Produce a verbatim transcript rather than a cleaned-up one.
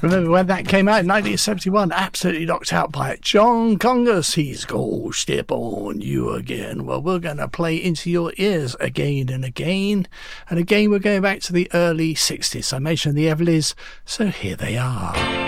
Remember when that came out in nineteen seventy-one? Absolutely knocked out by it. John Congus, he's go step on you again. Well, we're going to play into your ears again and again. And again, we're going back to the early sixties. I mentioned the Everlys, so here they are.